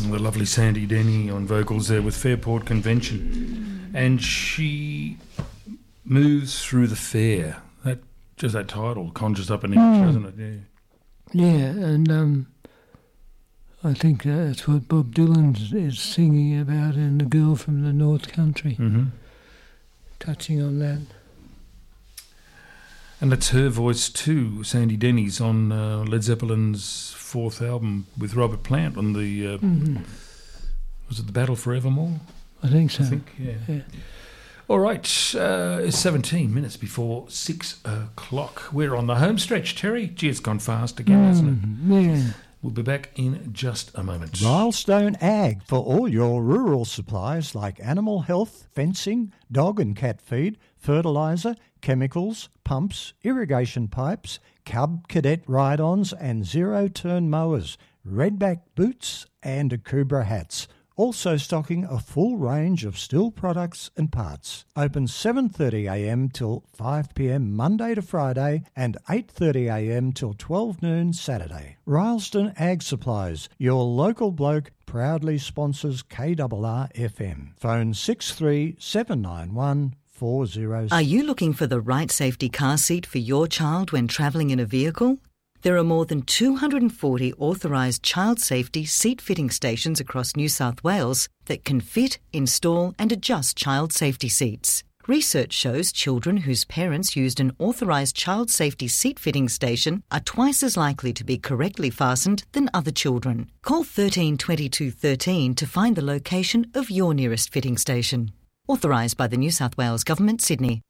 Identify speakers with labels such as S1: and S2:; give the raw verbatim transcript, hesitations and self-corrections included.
S1: the lovely Sandy Denny on vocals there with Fairport Convention. And she moves through the fair. That just that title conjures up an image, mm. doesn't it? Yeah.
S2: Yeah, and um, I think that's what Bob Dylan is singing about in The Girl from the North Country,
S1: mm-hmm.
S2: touching on that.
S1: And that's her voice too, Sandy Denny's, on uh, Led Zeppelin's fourth album with Robert Plant on the, uh,
S2: mm-hmm.
S1: was it The Battle for Evermore?
S2: I think so.
S1: I think, yeah.
S2: yeah.
S1: All right, uh, it's seventeen minutes before six o'clock. We're on the home stretch, Terry. Gee, it's gone fast again,
S2: mm,
S1: hasn't it?
S2: Yeah.
S1: We'll be back in just a moment.
S3: Milestone Ag for all your rural supplies like animal health, fencing, dog and cat feed, fertiliser, chemicals, pumps, irrigation pipes, Cub Cadet ride-ons and zero-turn mowers, redback boots and Akubra hats. Also stocking a full range of steel products and parts. Open seven thirty a m till five p m Monday to Friday and eight thirty a m till twelve noon Saturday. Rylstone Ag Supplies, your local bloke, proudly sponsors K R R F M. Phone six three seven nine one four zero six.
S4: Are you looking for the right safety car seat for your child when travelling in a vehicle? There are more than two hundred forty authorised child safety seat fitting stations across New South Wales that can fit, install and adjust child safety seats. Research shows children whose parents used an authorised child safety seat fitting station are twice as likely to be correctly fastened than other children. Call thirteen twenty-two thirteen to find the location of your nearest fitting station. Authorised by the New South Wales Government, Sydney.